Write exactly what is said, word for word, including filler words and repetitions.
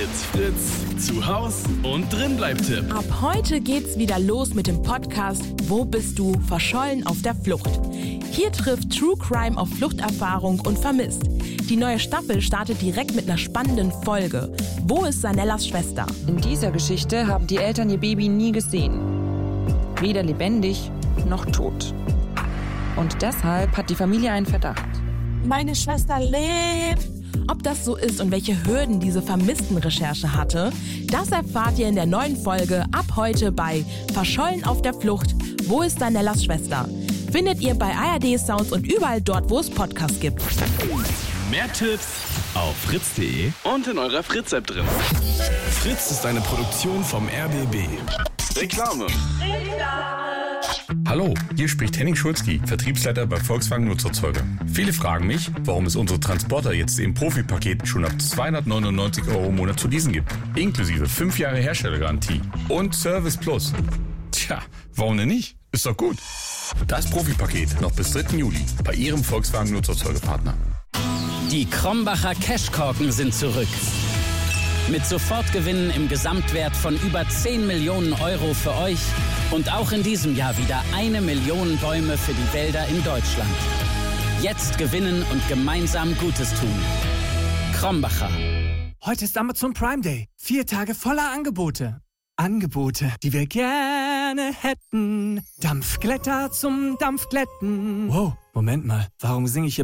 Fritz, zu Haus und drin bleibt Tipp. Ab heute geht's wieder los mit dem Podcast Wo bist du? Verschollen auf der Flucht. Hier trifft True Crime auf Fluchterfahrung und Vermisst. Die neue Staffel startet direkt mit einer spannenden Folge. Wo ist Sanellas Schwester? In dieser Geschichte haben die Eltern ihr Baby nie gesehen. Weder lebendig noch tot. Und deshalb hat die Familie einen Verdacht. Meine Schwester lebt. Ob das so ist und welche Hürden diese Vermisstenrecherche hatte, das erfahrt ihr in der neuen Folge ab heute bei Verschollen auf der Flucht. Wo ist Sanellas Schwester? Findet ihr bei A R D Sounds und überall dort, wo es Podcasts gibt. Mehr Tipps auf fritz punkt de und in eurer Fritz-App drin. Fritz ist eine Produktion vom R B B. Reklame. Hallo, hier spricht Henning Schulzki, Vertriebsleiter bei Volkswagen Nutzerzeuger. Viele fragen mich, warum es unsere Transporter jetzt im Profi-Paket schon ab zweihundertneunundneunzig Euro im Monat zu leasen gibt. Inklusive fünf Jahre Herstellergarantie und Service Plus. Tja, warum denn nicht? Ist doch gut. Das Profi-Paket noch bis dritten Juli bei Ihrem Volkswagen Nutzerzeugerpartner. Die Krombacher Cashkorken sind zurück. Mit Sofortgewinnen im Gesamtwert von über zehn Millionen Euro für euch und auch in diesem Jahr wieder eine Million Bäume für die Wälder in Deutschland. Jetzt gewinnen und gemeinsam Gutes tun. Krombacher. Heute ist Amazon Prime Day. Vier Tage voller Angebote. Angebote, die wir gerne hätten. Dampfglätter zum Dampfglätten. Wow, Moment mal. Warum singe ich hier